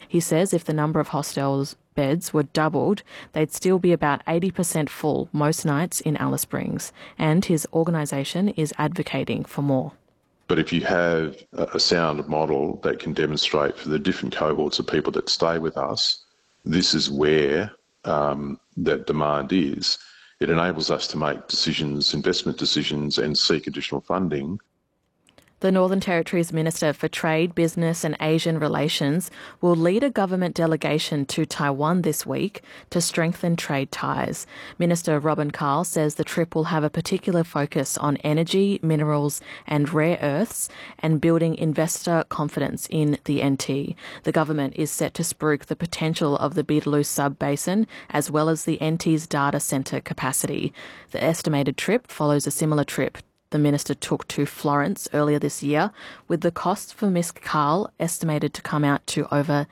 He says if the number of hostels beds were doubled, they'd still be about 80% full most nights in Alice Springs, and his organisation is advocating for more. But if you have a sound model that can demonstrate for the different cohorts of people that stay with us, this is where that demand is. It enables us to make decisions, investment decisions, and seek additional funding. The Northern Territory's Minister for Trade, Business and Asian Relations will lead a government delegation to Taiwan this week to strengthen trade ties. Minister Robin Carl says the trip will have a particular focus on energy, minerals and rare earths and building investor confidence in the NT. The government is set to spruik the potential of the Beetaloo sub-basin as well as the NT's data centre capacity. The estimated trip follows a similar trip the minister took to Florence earlier this year, with the cost for Ms. Carl estimated to come out to over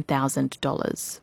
$9,000.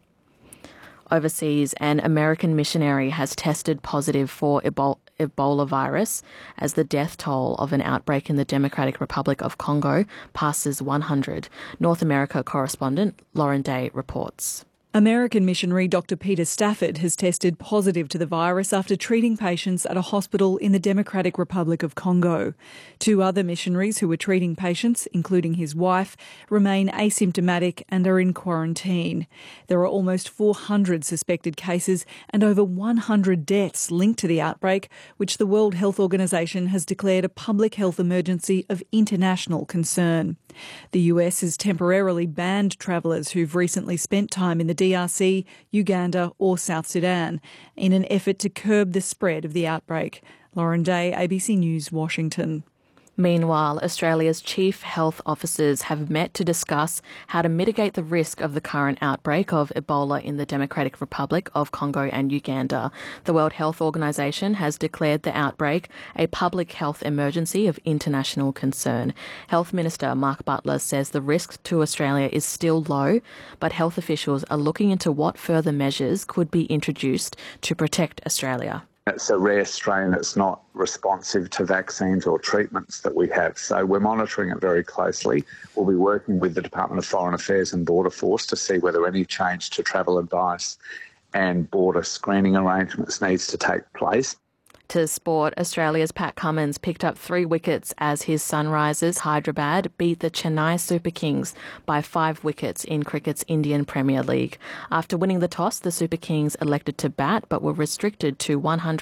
Overseas, an American missionary has tested positive for Ebola virus as the death toll of an outbreak in the Democratic Republic of Congo passes 100. North America correspondent Lauren Day reports. American missionary Dr. Peter Stafford has tested positive to the virus after treating patients at a hospital in the Democratic Republic of Congo. 2 other missionaries who were treating patients, including his wife, remain asymptomatic and are in quarantine. There are almost 400 suspected cases and over 100 deaths linked to the outbreak, which the World Health Organization has declared a public health emergency of international concern. The US has temporarily banned travellers who've recently spent time in the DRC, Uganda or South Sudan in an effort to curb the spread of the outbreak. Lauren Day, ABC News, Washington. Meanwhile, Australia's chief health officers have met to discuss how to mitigate the risk of the current outbreak of Ebola in the Democratic Republic of Congo and Uganda. The World Health Organization has declared the outbreak a public health emergency of international concern. Health Minister Mark Butler says the risk to Australia is still low, but health officials are looking into what further measures could be introduced to protect Australia. It's a rare strain that's not responsive to vaccines or treatments that we have. So we're monitoring it very closely. We'll be working with the Department of Foreign Affairs and Border Force to see whether any change to travel advice and border screening arrangements needs to take place. To sport, Australia's Pat Cummins picked up 3 wickets as his Sunrisers Hyderabad beat the Chennai Super Kings by 5 wickets in cricket's Indian Premier League. After winning the toss, the Super Kings elected to bat but were restricted to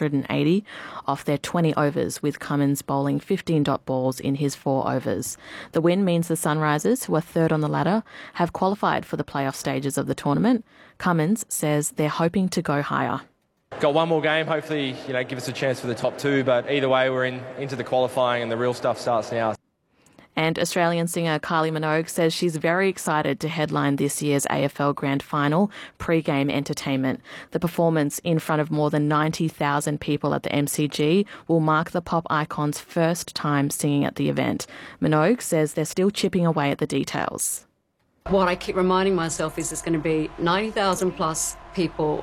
180 off their 20 overs, with Cummins bowling 15 dot balls in his 4 overs. The win means the Sunrisers, who are third on the ladder, have qualified for the playoff stages of the tournament. Cummins says they're hoping to go higher. Got one more game, hopefully, give us a chance for the top 2, but either way we're into the qualifying and the real stuff starts now. And Australian singer Kylie Minogue says she's very excited to headline this year's AFL Grand Final pre-game entertainment. The performance in front of more than 90,000 people at the MCG will mark the pop icon's first time singing at the event. Minogue says they're still chipping away at the details. What I keep reminding myself is there's going to be 90,000 plus people.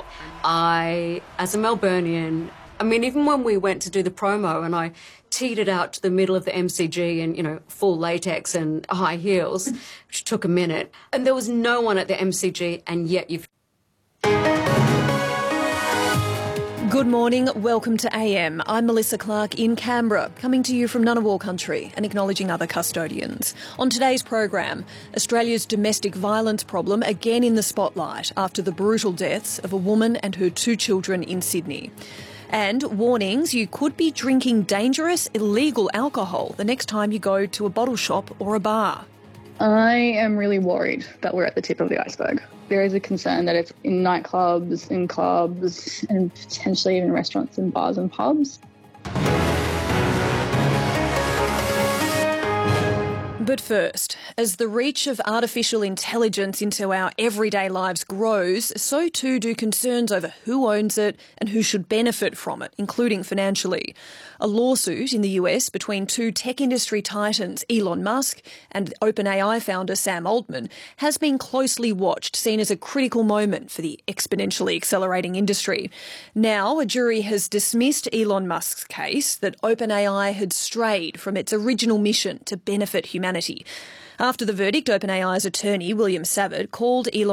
As a Melburnian, even when we went to do the promo and I teed it out to the middle of the MCG in, full latex and high heels, which took a minute, and there was no one at the MCG, and yet you've... Good morning, welcome to AM. I'm Melissa Clark in Canberra, coming to you from Ngunnawal country and acknowledging other custodians. On today's program, Australia's domestic violence problem again in the spotlight after the brutal deaths of a woman and her 2 children in Sydney. And warnings you could be drinking dangerous, illegal alcohol the next time you go to a bottle shop or a bar. I am really worried that we're at the tip of the iceberg. There is a concern that it's in nightclubs, in clubs, and potentially even restaurants and bars and pubs. But first, as the reach of artificial intelligence into our everyday lives grows, so too do concerns over who owns it and who should benefit from it, including financially. A lawsuit in the US between 2 tech industry titans, Elon Musk and OpenAI founder Sam Altman, has been closely watched, seen as a critical moment for the exponentially accelerating industry. Now, a jury has dismissed Elon Musk's case that OpenAI had strayed from its original mission to benefit humanity. After the verdict, OpenAI's attorney, William Savard, called Elon